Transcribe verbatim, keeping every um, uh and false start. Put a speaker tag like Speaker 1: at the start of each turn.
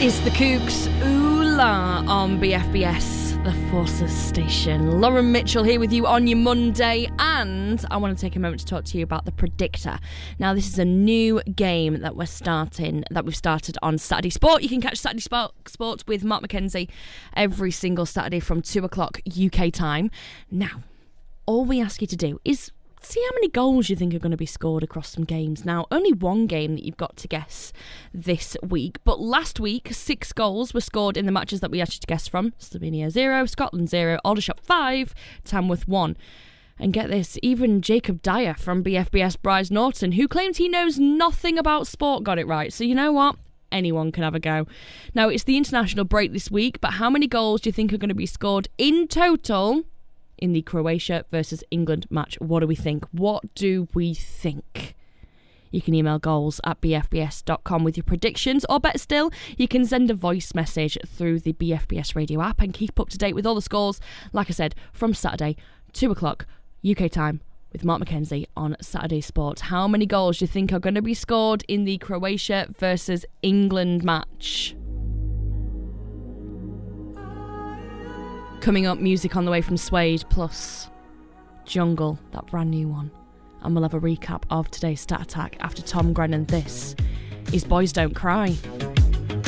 Speaker 1: It's the Kooks, ooh la, on B F B S, the Forces Station. Lauren Mitchell here with you on your Monday, and I want to take a moment to talk to you about the Predictor. Now, this is a new game that we're starting, that we've started on Saturday Sport. You can catch Saturday Sport, Sport with Mark McKenzie every single Saturday from two o'clock U K time. Now, all we ask you to do is see how many goals you think are going to be scored across some games. Now, only one game that you've got to guess this week, but last week, six goals were scored in the matches that we asked you to guess from. Slovenia zero, Scotland zero, Aldershot five, Tamworth one. And get this, even Jacob Dyer from B F B S Bryce Norton, who claims he knows nothing about sport, got it right. So you know what? Anyone can have a go. Now, it's the international break this week, but how many goals do you think are going to be scored in total in the Croatia versus England match? What do we think? What do we think? You can email goals at b f b s dot com with your predictions, or better still, you can send a voice message through the B F B S radio app and keep up to date with all the scores, like I said, from Saturday, two o'clock U K time with Mark McKenzie on Saturday Sport. How many goals do you think are going to be scored in the Croatia versus England match? Coming up, music on the way from Suede, plus Jungle, that brand new one. And we'll have a recap of today's Stat Attack after Tom Grennan. This is Boys Don't Cry.